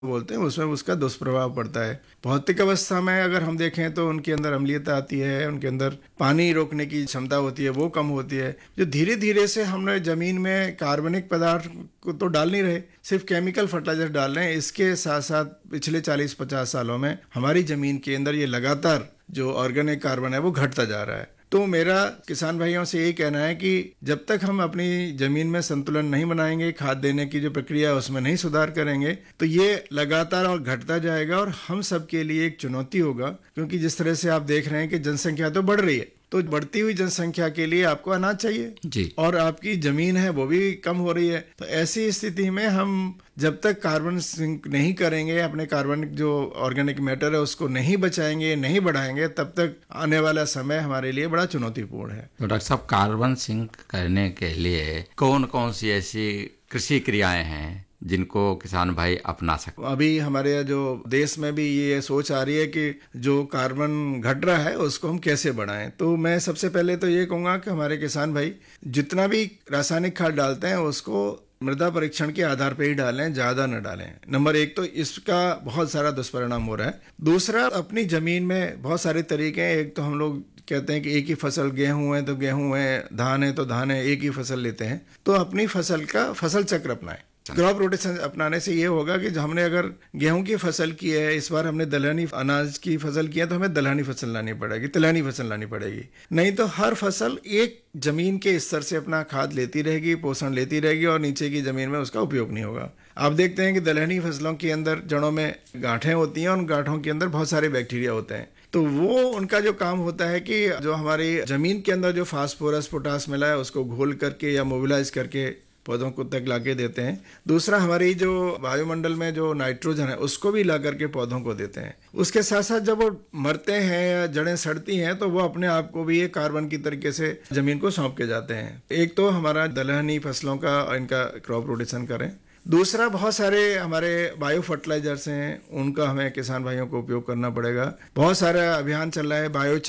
बोलते हैं, उसमें उसका दुष्प्रभाव पड़ता है। भौतिक अवस्था में अगर हम देखें तो उनके अंदर अम्लीयता आती है, उनके अंदर पानी रोकने की क्षमता होती है वो कम होती है। जो धीरे धीरे से हमने जमीन में कार्बनिक पदार्थ को तो डाल नहीं रहे, सिर्फ केमिकल फर्टिलाइजर डाल रहे हैं। इसके साथ साथ पिछले 40-50 सालों में हमारी जमीन के अंदर ये लगातार जो ऑर्गेनिक कार्बन है वो घटता जा रहा है। तो मेरा किसान भाइयों से यही कहना है कि जब तक हम अपनी जमीन में संतुलन नहीं बनाएंगे, खाद देने की जो प्रक्रिया है उसमें नहीं सुधार करेंगे, तो ये लगातार और घटता जाएगा और हम सब के लिए एक चुनौती होगा। क्योंकि जिस तरह से आप देख रहे हैं कि जनसंख्या तो बढ़ रही है, तो बढ़ती हुई जनसंख्या के लिए आपको अनाज चाहिए जी। और आपकी जमीन है वो भी कम हो रही है। तो ऐसी स्थिति में हम जब तक कार्बन सिंक नहीं करेंगे, अपने कार्बनिक जो ऑर्गेनिक मैटर है उसको नहीं बचाएंगे, नहीं बढ़ाएंगे, तब तक आने वाला समय हमारे लिए बड़ा चुनौतीपूर्ण है। तो डॉक्टर साहब, कार्बन सिंक करने के लिए कौन कौन सी ऐसी कृषि क्रियाएं हैं जिनको किसान भाई अपना सकते? अभी हमारे जो देश में भी ये सोच आ रही है कि जो कार्बन घट रहा है उसको हम कैसे बढ़ाएं। तो मैं सबसे पहले तो ये कहूँगा कि हमारे किसान भाई जितना भी रासायनिक खाद डालते हैं उसको मृदा परीक्षण के आधार पर ही डालें, ज्यादा न डालें। नंबर 1 तो इसका बहुत सारा दुष्परिणाम हो रहा है। दूसरा, अपनी जमीन में बहुत सारे तरीके हैं। एक तो हम लोग कहते हैं कि एक ही फसल, गेहूं है तो गेहूं है, धान है तो धान है, एक ही फसल लेते हैं। तो अपनी फसल का फसल चक्र अपनाएं। क्रॉप रोटेशन अपनाने से ये होगा कि जो हमने अगर गेहूं की फसल की है, इस बार हमने दलहनी अनाज की फसल की है, तो हमें दलहनी फसल लानी पड़ेगी, तिलहनी फसल लानी पड़ेगी। नहीं तो हर फसल एक जमीन के स्तर से अपना खाद लेती रहेगी, पोषण लेती रहेगी और नीचे की जमीन में उसका उपयोग नहीं होगा। आप देखते हैं कि दलहनी फसलों के अंदर जड़ों में गांठें होती हैं और उन गांठों के अंदर बहुत सारे बैक्टीरिया होते हैं। तो वो उनका जो काम होता है कि जो हमारी जमीन के अंदर जो फास्फोरस पोटास मिला है उसको घोल करके या मोबिलाइज करके पौधों को तक लाके देते हैं। दूसरा, हमारी जो वायुमंडल में जो नाइट्रोजन है उसको भी ला करके पौधों को देते हैं। उसके साथ साथ जब वो मरते हैं या जड़ें सड़ती हैं तो वो अपने आप को भी एक कार्बन की तरीके से जमीन को सौंप के जाते हैं। एक तो हमारा दलहनी फसलों का इनका क्रॉप रोटेशन करें। दूसरा, बहुत सारे हमारे बायो फर्टिलाइजर्स हैं, उनका हमें किसान भाइयों को उपयोग करना पड़ेगा। बहुत सारा अभियान चल रहा है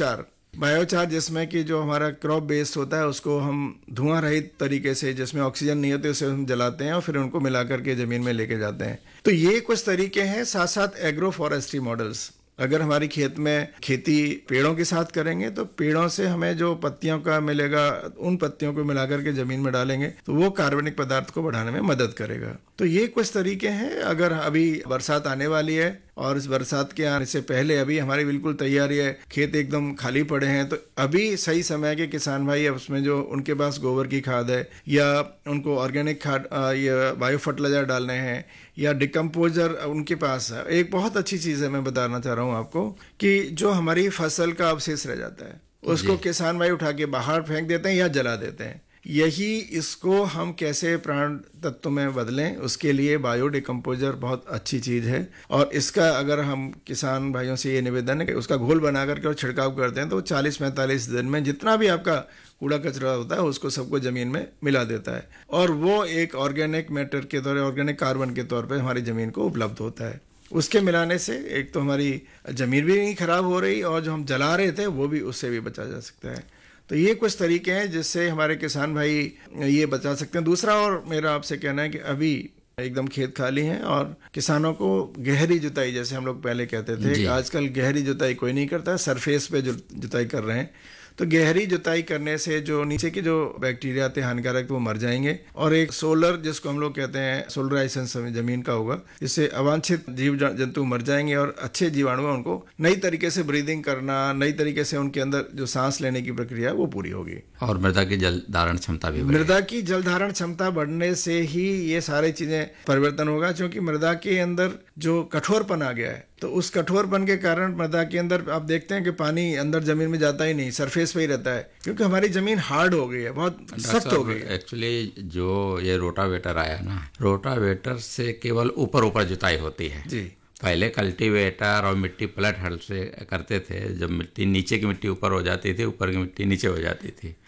बायोचार, जिसमें कि जो हमारा क्रॉप बेस्ड होता है उसको हम धुआं रहित तरीके से, जिसमें ऑक्सीजन नहीं होती, उसे हम जलाते हैं और फिर उनको मिला करके जमीन में लेके जाते हैं। तो ये कुछ तरीके हैं। साथ साथ एग्रो फॉरेस्ट्री मॉडल्स, अगर हमारी खेत में खेती पेड़ों के साथ करेंगे तो पेड़ों से हमें जो पत्तियों का मिलेगा, उन पत्तियों को मिलाकर के जमीन में डालेंगे तो वो कार्बनिक पदार्थ को बढ़ाने में मदद करेगा। तो ये कुछ तरीके हैं। अगर अभी बरसात आने वाली है और इस बरसात के आने से पहले अभी हमारी बिल्कुल तैयारी है, खेत एकदम खाली पड़े हैं, तो अभी सही समय है कि किसान भाई उसमें जो उनके पास गोबर की खाद है या उनको ऑर्गेनिक खाद या बायो फर्टिलाइजर डालने हैं या डिकम्पोजर उनके पास है। एक बहुत अच्छी चीज़ है, मैं बताना चाह रहा हूँ आपको, कि जो हमारी फसल का अवशेष रह जाता है उसको किसान भाई उठा के बाहर फेंक देते हैं या जला देते हैं। यही इसको हम कैसे प्राण तत्व में बदलें, उसके लिए बायो डिकम्पोजर बहुत अच्छी चीज़ है। और इसका अगर हम किसान भाइयों से ये निवेदन है कि उसका घोल बना करके और छिड़काव करते हैं तो 40-45 दिन में जितना भी आपका कूड़ा कचरा होता है उसको सबको जमीन में मिला देता है और वो एक ऑर्गेनिक मैटर के तौर, ऑर्गेनिक कार्बन के तौर पर हमारी जमीन को उपलब्ध होता है। उसके मिलाने से एक तो हमारी जमीन भी नहीं खराब हो रही और जो हम जला रहे थे वो भी, उससे भी बचा जा सकता है। तो ये कुछ तरीके हैं जिससे हमारे किसान भाई ये बचा सकते हैं। दूसरा, और मेरा आपसे कहना है कि अभी एकदम खेत खाली हैं और किसानों को गहरी जुताई, जैसे हम लोग पहले कहते थे, आजकल गहरी जुताई कोई नहीं करता, सरफेस पे जुताई कर रहे हैं। तो गहरी जुताई करने से जो नीचे के जो बैक्टीरिया थे हानिकारक, वो मर जाएंगे और एक सोलर, जिसको हम लोग कहते हैं सोलराइजेशन जमीन का होगा, इससे अवांछित जीव जंतु मर जाएंगे और अच्छे जीवाणु हैं उनको नई तरीके से ब्रीदिंग करना, नई तरीके से उनके अंदर जो सांस लेने की प्रक्रिया वो पूरी होगी और मृदा की जल धारण क्षमता भी बढ़ेगी। मृदा की जल धारण क्षमता बढ़ने से ही ये सारी चीजें परिवर्तन होगा। क्योंकि मृदा के अंदर जो कठोरपन आ गया है, तो उस कठोरपन के कारण मृदा के अंदर आप देखते हैं कि पानी अंदर जमीन में जाता ही नहीं, सरफेस पे ही रहता है, क्योंकि हमारी जमीन हार्ड हो गई है, बहुत सख्त हो गई है। एक्चुअली जो ये रोटावेटर आया ना, रोटावेटर से केवल ऊपर ऊपर जुताई होती है जी। पहले कल्टीवेटर और मिट्टी पलट हल से करते थे, जब मिट्टी नीचे की मिट्टी ऊपर हो जाती थी, ऊपर की मिट्टी नीचे हो जाती थी।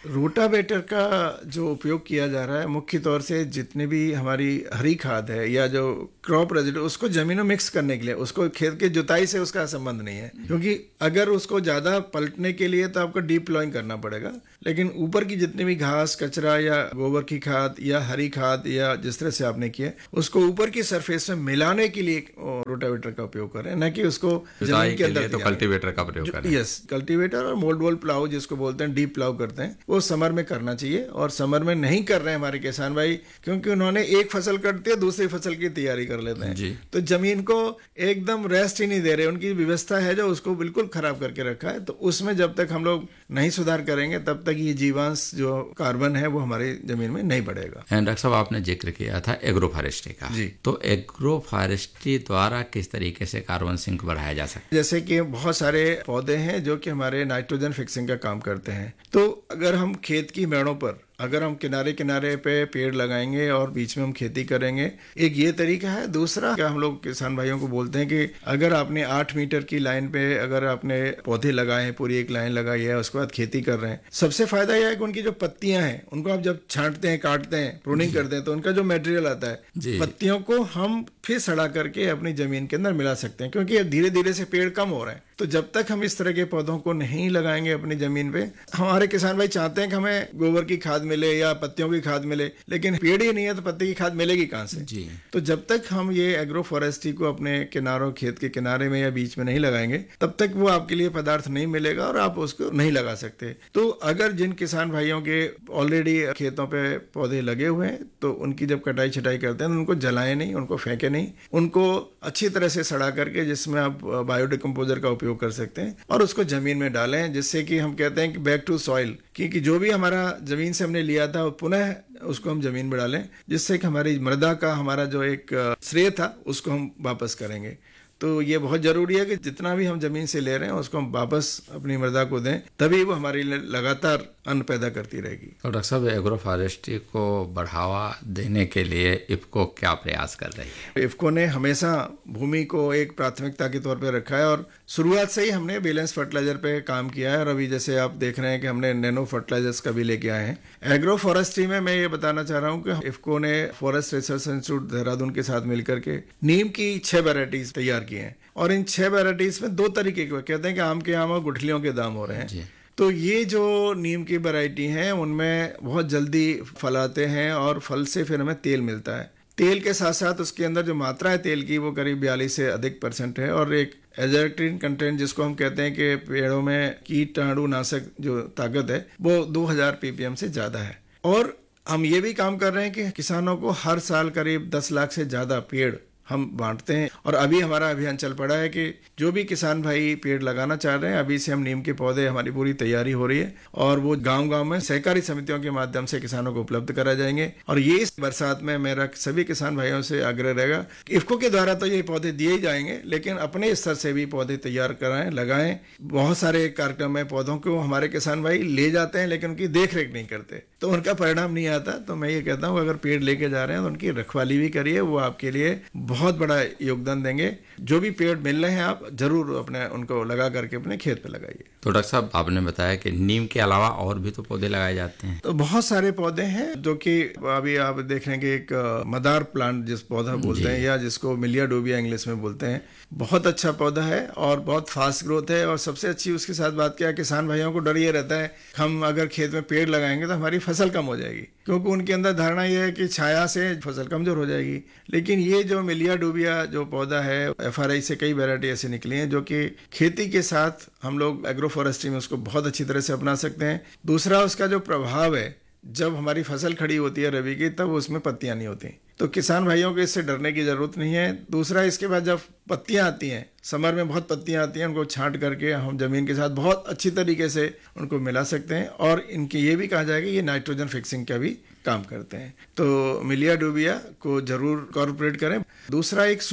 रोटावेटर का जो उपयोग किया जा रहा है मुख्य तौर से जितने भी हमारी हरी खाद है या जो क्रॉप रेजिडू उसको जमीन में मिक्स करने के लिए, उसको खेत की जुताई से उसका संबंध नहीं है, क्योंकि अगर उसको ज़्यादा पलटने के लिए तो आपको डीप प्लॉइंग करना पड़ेगा, लेकिन ऊपर की जितनी भी घास कचरा या गोबर की खाद या हरी खाद या जिस तरह से आपने किया उसको ऊपर की सरफेस में मिलाने के लिए रोटावेटर का उपयोग करें, न कि उसको जमीन के अंदर। तो कल्टीवेटर का प्रयोग करें। यस, कल्टीवेटर और मोल्ड वॉल प्लाऊ जिसको बोलते हैं, डीप प्लाऊ करते हैं, वो समर में करना चाहिए। और समर में नहीं कर रहे हैं हमारे किसान भाई, क्योंकि उन्होंने एक फसल कटती है दूसरी फसल की तैयारी कर लेते हैं, तो जमीन को एकदम रेस्ट ही नहीं दे रहे। उनकी व्यवस्था है जो उसको बिल्कुल खराब करके रखा है। तो उसमें जब तक हम लोग नहीं सुधार करेंगे तब तक ये जीवांश जो कार्बन है वो हमारी जमीन में नहीं बढ़ेगा। डॉक्टर साहब, आपने जिक्र किया था एग्रो फॉरेस्ट्री का, तो एग्रो फॉरेस्ट्री द्वारा किस तरीके से कार्बन सिंक बढ़ाया जा सकता है? जैसे कि बहुत सारे पौधे हैं जो कि हमारे नाइट्रोजन फिक्सिंग का काम करते हैं। तो अगर हम खेत की मेड़ों पर अगर हम किनारे किनारे पे पेड़ लगाएंगे और बीच में हम खेती करेंगे, एक ये तरीका है। दूसरा क्या हम लोग किसान भाइयों को बोलते हैं कि अगर आपने 8 मीटर की लाइन पे अगर आपने पौधे लगाए हैं, पूरी एक लाइन लगाई है, उसके बाद खेती कर रहे हैं, सबसे फायदा यह है कि उनकी जो पत्तियां हैं उनको आप जब छांटते हैं, काटते हैं, प्रूनिंग करते हैं, तो उनका जो मटेरियल आता है पत्तियों को हम फिर सड़ा करके अपनी जमीन के अंदर मिला सकते हैं, क्योंकि धीरे धीरे से पेड़ कम हो रहे हैं। तो जब तक हम इस तरह के पौधों को नहीं लगाएंगे अपनी जमीन पे, हमारे किसान भाई चाहते हैं कि हमें गोबर की खाद मिले या पत्तियों की खाद मिले, लेकिन पेड़ ही नहीं है तो पत्ती की खाद मिलेगी कहां से? तो जब तक हम ये एग्रो फॉरेस्ट्री को अपने किनारों, खेत के किनारे में या बीच में नहीं लगाएंगे, तब तक वो आपके लिए पदार्थ नहीं मिलेगा और आप उसको नहीं लगा सकते। तो अगर जिन किसान भाइयों के ऑलरेडी खेतों पे पौधे लगे हुए हैं, तो उनकी जब कटाई छटाई करते हैं तो उनको जलाएं नहीं, उनको फेंके नहीं, उनको अच्छी तरह से सड़ा करके, जिसमें आप बायोडिकम्पोजर का उपयोग कर सकते हैं, और उसको जमीन में डालें, जिससे कि हम कहते हैं कि बैक टू सॉइल, क्योंकि जो भी हमारा जमीन से हमने लिया था पुनः उसको हम जमीन में डालें, जिससे कि हमारी मृदा का हमारा जो एक श्रेय था उसको हम वापस करेंगे। तो ये बहुत जरूरी है कि जितना भी हम जमीन से ले रहे हैं उसको हम वापस अपनी मृदा को दें, तभी वो हमारे लिए लगातार अन्न पैदा करती रहेगी। तो डॉक्टर साहब, एग्रो फॉरेस्ट्री को बढ़ावा देने के लिए इफ्को क्या प्रयास कर रही है? इफ्को ने हमेशा भूमि को एक प्राथमिकता के तौर पर रखा है और शुरुआत से ही हमने बैलेंस फर्टिलाइजर पे काम किया है। और अभी जैसे आप देख रहे हैं कि हमने नैनो फर्टिलाइजर्स का भी लेके आए हैं। एग्रो फॉरेस्ट्री में मैं ये बताना चाह रहा हूँ कि इफ्को ने फॉरेस्ट रिसर्च इंस्टीट्यूट देहरादून के साथ मिलकर के नीम की 6 वैरायटीज तैयार की हैं, और इन 6 वैरायटीज में 2 तरीके के कहते हैं कि आम के आम और गुठलियों के दाम हो रहे हैं। तो ये जो नीम की वैरायटी हैं उनमें बहुत जल्दी फल आते हैं और फल से फिर हमें तेल मिलता है। तेल के साथ साथ उसके अंदर जो मात्रा है तेल की वो करीब 42 से अधिक % है, और एक एजर्टिन कंटेंट जिसको हम कहते हैं कि पेड़ों में कीटाणु नाशक जो ताकत है वो 2000 ppm से ज्यादा है। और हम ये भी काम कर रहे हैं कि किसानों को हर साल करीब 10 लाख से ज्यादा पेड़ हम बांटते हैं। और अभी हमारा अभियान चल पड़ा है कि जो भी किसान भाई पेड़ लगाना चाह रहे हैं, अभी से हम नीम के पौधे, हमारी पूरी तैयारी हो रही है, और वो गांव-गांव में सहकारी समितियों के माध्यम से किसानों को उपलब्ध करा जाएंगे। और ये इस बरसात में मेरा सभी किसान भाइयों से आग्रह रहेगा, इफ्को के द्वारा तो ये पौधे दिए ही जाएंगे, लेकिन अपने स्तर से भी पौधे तैयार कराएं, लगाएं। बहुत सारे कार्यक्रम है, पौधों को हमारे किसान भाई ले जाते हैं लेकिन उनकी देख रेख नहीं करते, तो उनका परिणाम नहीं आता। तो मैं ये कहता हूँ अगर पेड़ लेके जा रहे हैं तो उनकी रखवाली भी करिए, वो आपके लिए बहुत बड़ा योगदान देंगे। जो भी पेड़ मिल रहे हैं आप जरूर अपने उनको लगा करके अपने खेत पे लगाइए। तो डॉक्टर साहब, आपने बताया कि नीम के अलावा और भी तो पौधे लगाए जाते हैं। तो बहुत सारे पौधे हैं जो कि अभी आप देख रहे हैं कि एक मदार प्लांट जिस पौधा बोलते हैं, या जिसको मिलिया डोबिया इंग्लिश में बोलते हैं, बहुत अच्छा पौधा है और बहुत फास्ट ग्रोथ है। और सबसे अच्छी उसके साथ बात क्या है, किसान भाइयों को डर ये रहता है हम अगर खेत में पेड़ लगाएंगे तो हमारी फसल कम हो जाएगी, क्योंकि उनके अंदर धारणा यह है कि छाया से फसल कमजोर हो जाएगी। लेकिन ये जो मिलिया डोबिया जो पौधा है, FRI से कई वैरायटी ऐसी निकली हैं जो कि खेती के साथ हम लोग एग्रो फॉरेस्ट्री में उसको बहुत अच्छी तरह से अपना सकते हैं। दूसरा उसका जो प्रभाव है, जब हमारी फसल खड़ी होती है रबी की, तब उसमें पत्तियां नहीं होती, तो किसान भाइयों को इससे डरने की जरूरत नहीं है। दूसरा, इसके बाद जब पत्तियां आती हैं, समर में बहुत पत्तियां आती हैं, उनको छांट करके हम जमीन के साथ बहुत अच्छी तरीके से उनको मिला सकते हैं। और इनके ये भी कहा जाएगा ये नाइट्रोजन फिक्सिंग का भी काम करते हैं। तो मिलिया डोबिया को जरूर कॉर्पोरेट करें। दूसरा, एक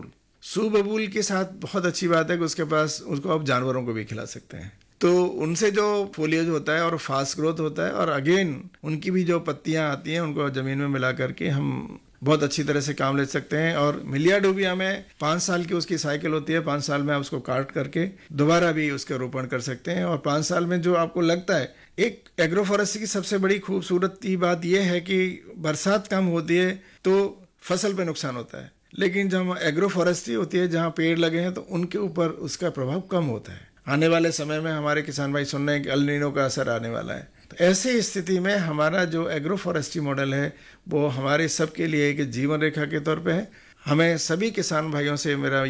सूबबूल के साथ बहुत अच्छी बात है कि उसके पास उसको आप जानवरों को भी खिला सकते हैं, तो उनसे जो फोलियज होता है और फास्ट ग्रोथ होता है, और अगेन उनकी भी जो पत्तियां आती हैं उनको जमीन में मिला करके हम बहुत अच्छी तरह से काम ले सकते हैं। और मिलियाडोबिया में 5 साल की उसकी साइकिल होती है, 5 साल में आप उसको काट करके दोबारा भी उसका रोपण कर सकते हैं। और 5 साल में जो आपको लगता है, एक एग्रो फॉरेस्ट्री की सबसे बड़ी खूबसूरत बात यह है कि बरसात कम होती है तो फसल पे नुकसान होता है, लेकिन जब एग्रो फॉरेस्ट्री होती है जहाँ पेड़ लगे हैं तो उनके ऊपर उसका प्रभाव कम होता है। आने वाले समय में हमारे किसान भाई सुन रहे हैं कि एल नीनो का असर आने वाला है, तो ऐसी स्थिति में हमारा जो एग्रो फॉरेस्ट्री मॉडल है वो हमारे सबके लिए एक जीवन रेखा के तौर पे है। हमें सभी किसान भाइयों से मेरा